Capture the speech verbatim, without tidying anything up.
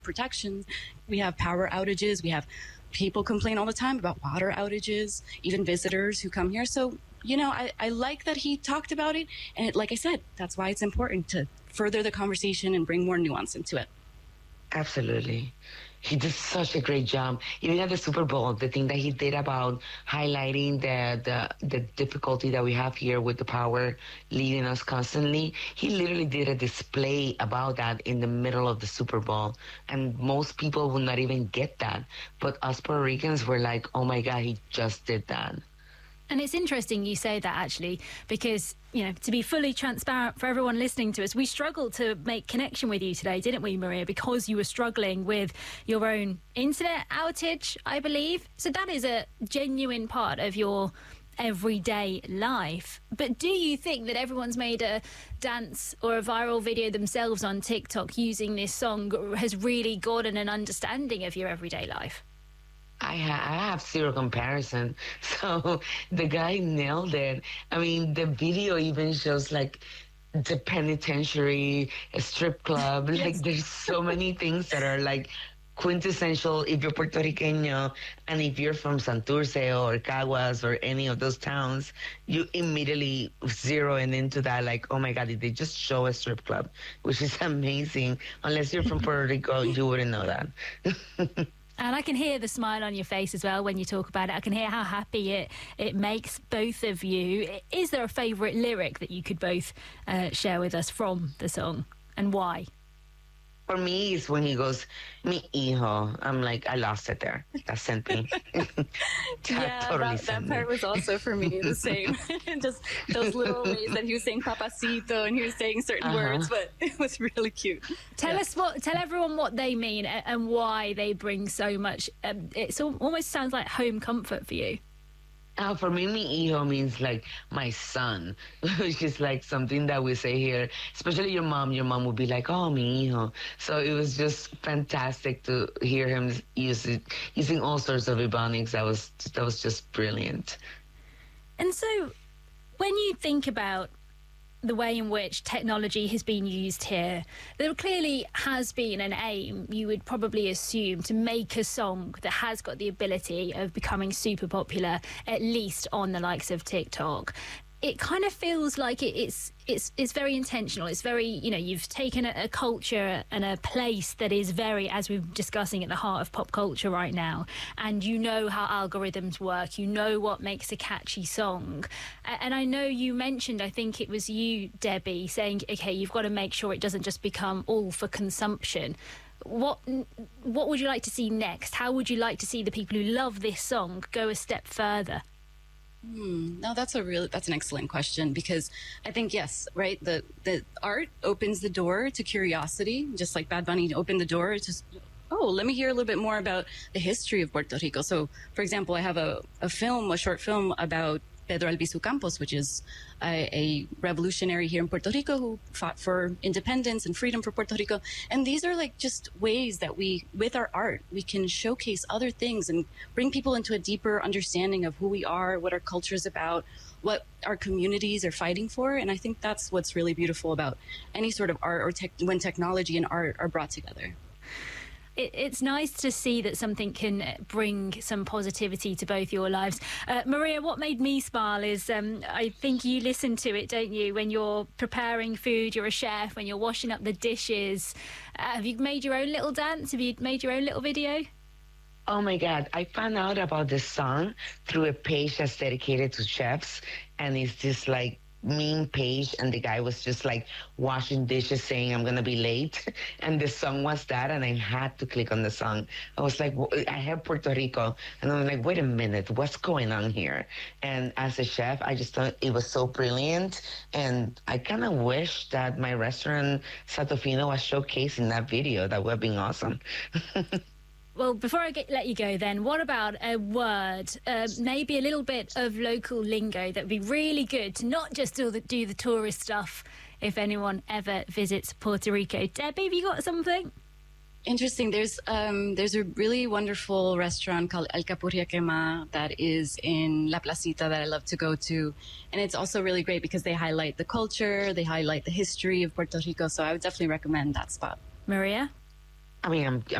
protection. We have power outages. We have people complain all the time about water outages, even visitors who come here. So, you know, I, I like that he talked about it. And it, like I said, that's why it's important to further the conversation and bring more nuance into it. Absolutely. He did such a great job. Even at the Super Bowl, the thing that he did about highlighting the, the the difficulty that we have here with the power leading us constantly, he literally did a display about that in the middle of the Super Bowl. And most people would not even get that. But us Puerto Ricans were like, oh my God, he just did that. And it's interesting you say that, actually, because, you know, to be fully transparent for everyone listening to us, we struggled to make connection with you today, didn't we, Maria? Because you were struggling with your own internet outage, I believe. So that is a genuine part of your everyday life. But do you think that everyone's made a dance or a viral video themselves on TikTok using this song has really gotten an understanding of your everyday life? I, ha- I have zero comparison. So the guy nailed it. I mean, the video even shows like the penitentiary, a strip club. Yes. Like there's so many things that are like quintessential if you're Puerto Riqueño, and if you're from Santurce or Caguas or any of those towns, you immediately zero in into that, like, oh my God, did they just show a strip club? Which is amazing. Unless you're from Puerto Rico, you wouldn't know that. And I can hear the smile on your face as well when you talk about it. I can hear how happy it, it makes both of you. Is there a favourite lyric that you could both uh, share with us from the song, and why? For me, it's when he goes, mi hijo. I'm like, I lost it there. That sent me. that yeah, totally that, that part me. was also for me the same. Just those little ways that he was saying papacito and he was saying certain uh-huh. words, but it was really cute. Tell yeah. us what, tell everyone what they mean and why they bring so much. Um, it almost sounds like home comfort for you. Uh, for me, mi hijo means like my son, which is like something that we say here, especially your mom. Your mom would be like, oh, mi hijo. So it was just fantastic to hear him use it, using all sorts of Ebonics. That was, that was just brilliant. And so when you think about the way in which technology has been used here, there clearly has been an aim, you would probably assume, to make a song that has got the ability of becoming super popular, at least on the likes of TikTok. It kind of feels like it, it's it's it's very intentional. It's very, you know, you've taken a, a culture and a place that is very, as we're discussing, at the heart of pop culture right now, and you know how algorithms work. You know what makes a catchy song. And I know you mentioned, I think it was you, Debbie, saying, okay, you've got to make sure it doesn't just become all for consumption. What what would you like to see next? How would you like to see the people who love this song go a step further? Hmm. No, that's a really that's an excellent question, because I think, yes, right, the the art opens the door to curiosity, just like Bad Bunny opened the door to, oh, let me hear a little bit more about the history of Puerto Rico. So, for example, I have a, a film, a short film about Pedro Albizu Campos, which is a, a revolutionary here in Puerto Rico who fought for independence and freedom for Puerto Rico. And these are like just ways that we, with our art, we can showcase other things and bring people into a deeper understanding of who we are, what our culture is about, what our communities are fighting for. And I think that's what's really beautiful about any sort of art, or tech, when technology and art are brought together. It, it's nice to see that something can bring some positivity to both your lives. Uh, Maria, what made me smile is um, I think you listen to it, don't you, when you're preparing food, you're a chef, when you're washing up the dishes. Uh, have you made your own little dance? Have you made your own little video? Oh my God, I found out about this song through a page that's dedicated to chefs, and it's just like meme page, and the guy was just like washing dishes saying, I'm gonna be late, and the song was that, and I had to click on the song. I was like, I have Puerto Rico, and I'm like, wait a minute, what's going on here? And as a chef, I just thought it was so brilliant, and I kind of wish that my restaurant Satofino was showcasing that video. That would have been awesome. Well, before I get, let you go then, what about a word, uh, maybe a little bit of local lingo that would be really good to not just do the, do the tourist stuff if anyone ever visits Puerto Rico. Debbie, have you got something? Interesting. There's um, there's a really wonderful restaurant called Alcapurria Quema that is in La Placita that I love to go to. And it's also really great because they highlight the culture, they highlight the history of Puerto Rico. So I would definitely recommend that spot. Maria? I mean, I'm